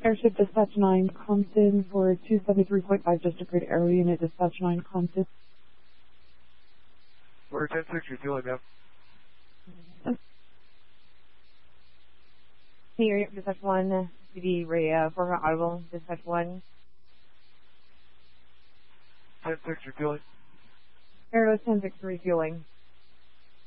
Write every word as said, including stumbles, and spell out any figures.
Airship Dispatch nine Compton for two seventy-three point five, just occurred air unit Dispatch nine Compton. We're ten six refueling, ma'am. Here, Dispatch one, C D Ray, former audible, Dispatch one. ten six refueling. Aero ten six refueling.